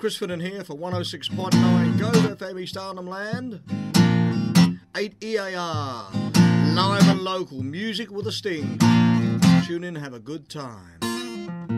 Chris Finnan here for 106.9 Go FM East Arnhem Land. 8 EAR, live and local, music with a sting. Tune in and have a good time.